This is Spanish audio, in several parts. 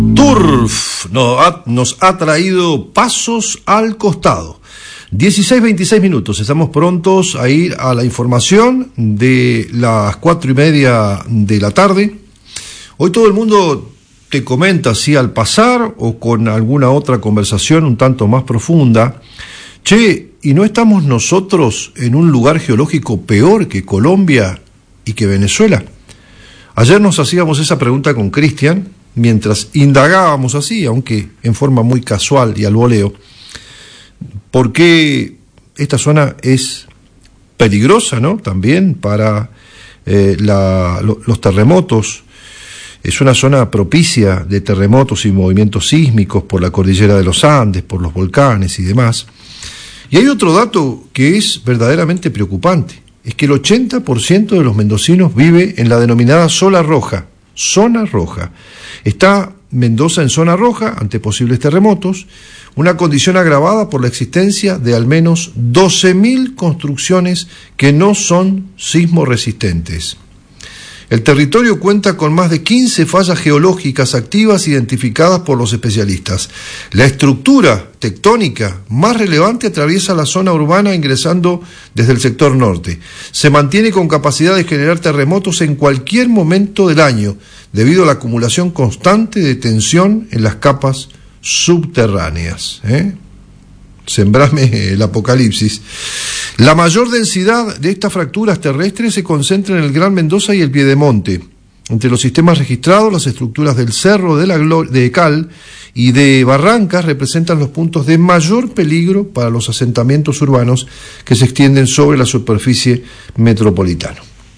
Turf nos ha traído Pasos al Costado. 16:26 minutos, estamos prontos a ir a la información de las 4:30 de la tarde. Hoy todo el mundo te comenta así al pasar o con alguna otra conversación un tanto más profunda. Che, ¿y no estamos nosotros en un lugar geológico peor que Colombia y que Venezuela? Ayer nos hacíamos esa pregunta con Cristian, mientras indagábamos así, aunque en forma muy casual y al voleo, ¿por qué esta zona es peligrosa, ¿no? También para los terremotos. Es una zona propicia de terremotos y movimientos sísmicos por la cordillera de los Andes, por los volcanes y demás. Y hay otro dato que es verdaderamente preocupante, es que el 80% de los mendocinos vive en la denominada zona roja. Zona roja. Está Mendoza en zona roja ante posibles terremotos, una condición agravada por la existencia de al menos 12.000 construcciones que no son sismo resistentes. El territorio cuenta con más de 15 fallas geológicas activas identificadas por los especialistas. La estructura tectónica más relevante atraviesa la zona urbana ingresando desde el sector norte. Se mantiene con capacidad de generar terremotos en cualquier momento del año, debido a la acumulación constante de tensión en las capas subterráneas. Sembrame el apocalipsis. La mayor densidad de estas fracturas terrestres se concentra en el Gran Mendoza y el Piedemonte. Entre los sistemas registrados, las estructuras del Cerro de Cal y de Barrancas representan los puntos de mayor peligro para los asentamientos urbanos que se extienden sobre la superficie metropolitana.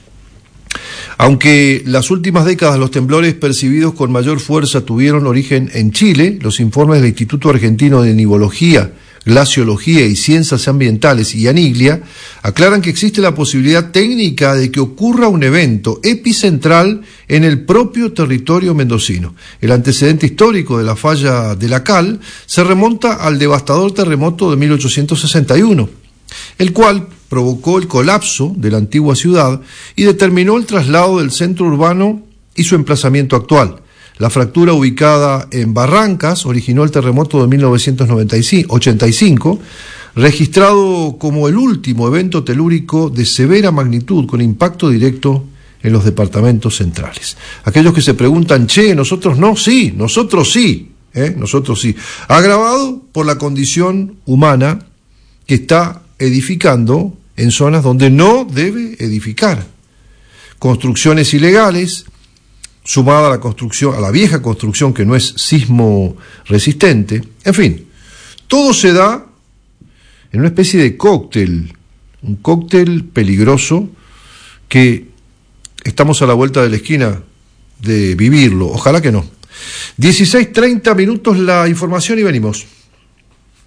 Aunque las últimas décadas los temblores percibidos con mayor fuerza tuvieron origen en Chile, los informes del Instituto Argentino de Nivología, Glaciología y Ciencias Ambientales y ANIGLIA aclaran que existe la posibilidad técnica de que ocurra un evento epicentral en el propio territorio mendocino. El antecedente histórico de la falla de la Cal se remonta al devastador terremoto de 1861, el cual provocó el colapso de la antigua ciudad y determinó el traslado del centro urbano y su emplazamiento actual. La fractura ubicada en Barrancas originó el terremoto de 1985, registrado como el último evento telúrico de severa magnitud con impacto directo en los departamentos centrales. Aquellos que se preguntan, che, nosotros no, sí, nosotros sí, nosotros sí. Agravado por la condición humana que está edificando en zonas donde no debe edificar. Construcciones ilegales, sumada a la construcción, a la vieja construcción que no es sismo resistente, en fin, todo se da en una especie de cóctel, un cóctel peligroso que estamos a la vuelta de la esquina de vivirlo, ojalá que no. 16:30 minutos la información y venimos.